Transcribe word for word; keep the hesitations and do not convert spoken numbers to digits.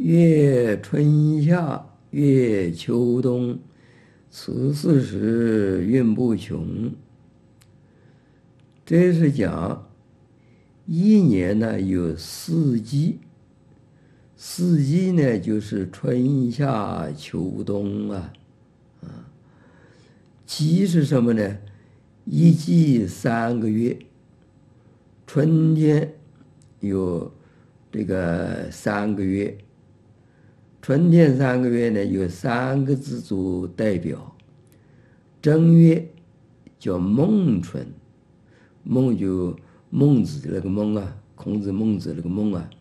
月春夏，月秋冬，此四时运不穷。这是讲一年呢有四季，四季呢就是春夏秋冬啊。季是什么呢？一季三个月，春天有这个三个月。春天三个月呢，有三个字做代表。正月叫孟春，孟就孟子的那个孟啊，孔子孟子那个孟啊。